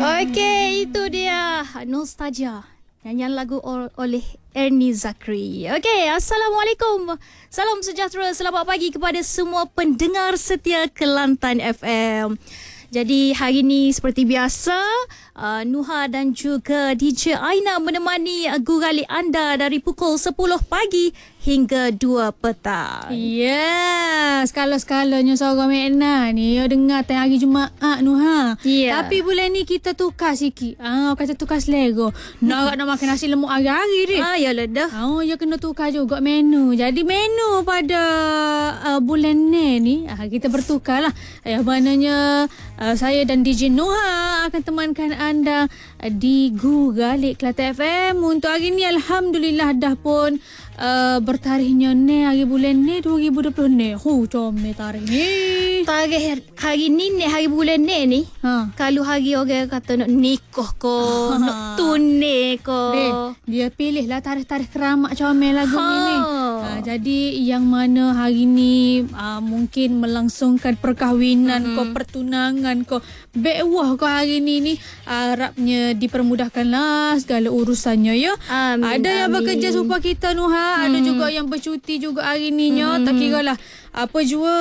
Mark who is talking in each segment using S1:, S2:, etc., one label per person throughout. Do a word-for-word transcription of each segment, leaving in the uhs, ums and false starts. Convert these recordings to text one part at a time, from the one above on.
S1: Okey, itu dia Nostalgia. Nyanyian lagu oleh Ernie Zakri. Okey, Assalamualaikum. Salam sejahtera, selamat pagi kepada semua pendengar setia Kelantan F M. Jadi hari ini seperti biasa, uh, Nuha dan juga D J Aina menemani uh, gurali anda dari pukul sepuluh pagi hingga dua petang.
S2: Yes, kalau-skalanya seorang Mekna ni ya dengar tayang hari Jumaat Nuha.
S1: Yeah.
S2: Tapi bulan ni kita tukar sikit. Ah, kata tukar selera. Nak nak makan nasi lemak hari-hari ni.
S1: Ah, ya lah dah.
S2: Oh, ya kena tukar juga menu. Jadi menu pada uh, bulan ni ni uh, kita bertukar lah. Yang maknanya uh, saya dan D J Nuha akan temankan anda uh, di Guralik Kelantan F M. Untuk hari ni alhamdulillah dah pun Uh, bertarikhnya ni hari bulan ni dua ribu dua puluh ni. Hu, comel tarikh ni.
S1: Tarikh hari ni ni hari bulan ni ni.
S2: Ha.
S1: Kalau hari orang kata nak nikah ko, ha. nak tunai ko.
S2: Dia, dia pilih lah tarikh-tarikh keramat comel lagu ha. ni. Ha, jadi yang mana hari ni uh, mungkin melangsungkan perkahwinan hmm. ko, pertunangan ko, bewah ko hari ni ni harapnya dipermudahkan lah segala urusannya ya.
S1: Amin,
S2: ada yang
S1: amin.
S2: bekerja supaya kita Nuha. Hmm. Ada juga yang bercuti juga hari ni hmm. tak kira lah apa jua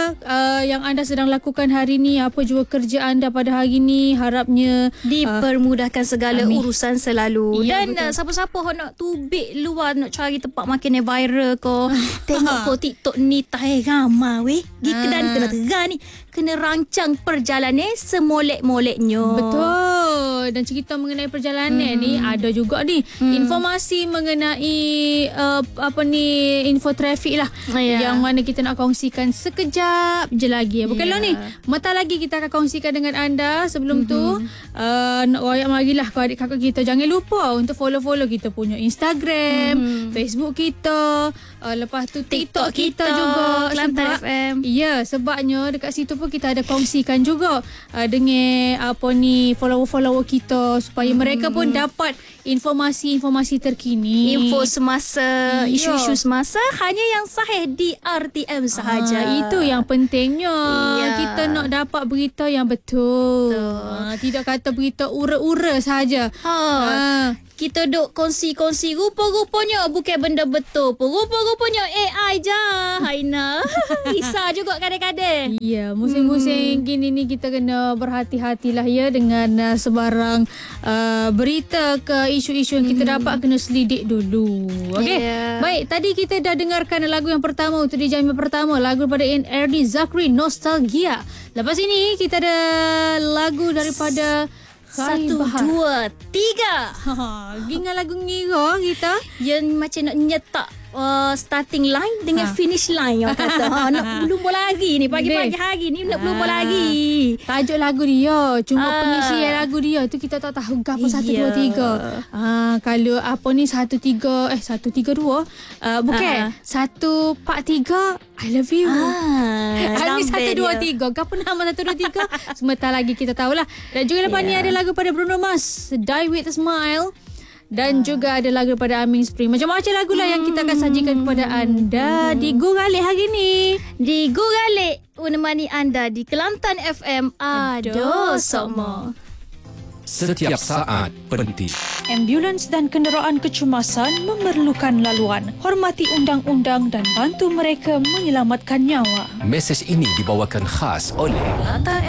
S2: uh, yang anda sedang lakukan hari ni, apa jua kerja anda pada hari ni, harapnya
S1: dipermudahkan uh, segala amin. urusan selalu.
S2: Ya,
S1: dan uh, siapa-siapa nak tubik luar nak cari tempat makan yang viral ko, tengok ko TikTok ni tahe ramai weh. Gi kedan kena terang ni, kena rancang perjalanan semolek-moleknya.
S2: Betul. Dan cerita mengenai perjalanan hmm. ni ada juga ni hmm. informasi mengenai uh, apa ni info trafik lah yeah. yang mana kita nak kongsikan sekejap je lagi. Bukan yeah. lah ni. Mata lagi kita akan kongsikan dengan anda. Sebelum mm-hmm. tu uh, nak royak marilah kau adik kakak kita. Jangan lupa untuk follow-follow kita punya Instagram, mm-hmm. Facebook kita, uh, lepas tu TikTok, TikTok kita, kita juga
S1: Kelantan
S2: sebab,
S1: F M.
S2: Ya, sebabnya dekat situ pun kita ada kongsikan juga uh, dengan apa ni follower-follower kita supaya mm-hmm. mereka pun dapat informasi-informasi terkini.
S1: Info semasa,
S2: yeah.
S1: isu-isu semasa hanya yang sahih di R T M sahaja.
S2: Ah, itu yang pentingnya.
S1: Ya.
S2: Kita nak dapat berita yang betul.
S1: betul.
S2: Ah, tidak kata berita ura-ura saja.
S1: Ha. Ah. Kita duk kongsi-kongsi rupa-rupanya bukan benda betul pun. Rupa-rupanya A I je. Haina. Risau juga kadang-kadang.
S2: Ya, musim-musim hmm. gini ni kita kena berhati-hatilah ya dengan uh, sebarang uh, berita ke isu-isu yang kita hmm. dapat kena selidik dulu. Okey. Yeah. Baik, tadi kita dah dengarkan lagu yang pertama untuk di jam yang pertama, lagu daripada Ernie Zakri, Nostalgia. Lepas ini kita ada lagu daripada
S1: Satu, dua, tiga.
S2: Ha, dengan lagu ngira kita
S1: yang macam nak nyetak uh, starting line dengan ha. finish line orang kata. Ha, nak berlumba lagi ni pagi-pagi hari ni nak berlumba ha. lagi.
S2: Tajuk lagu dia, cuma
S1: ha.
S2: pengisian lagu dia tu kita tak tahu apa satu dua tiga. Ah, kalau apa ni satu tiga eh satu tiga dua uh, bukan satu empat tiga I love you. Ah, ini satu dua tiga. Apa nama satu dua tiga? Sebentar lagi kita tahulah. Dan juga lepas yeah. ni ada lagu pada Bruno Mars, Die With A Smile. Dan ah. juga ada lagu daripada Aming Spring. Macam-macam lagu lah hmm. yang kita akan sajikan kepada anda hmm. di Guralik hari ni.
S1: Di Guralik menemani anda di Kelantan F M. Aduh, Sokmo.
S3: Setiap saat penting.
S4: Ambulans dan kenderaan kecemasan memerlukan laluan. Hormati undang-undang dan bantu mereka menyelamatkan nyawa.
S3: Mesej ini dibawakan khas oleh
S4: Kelantan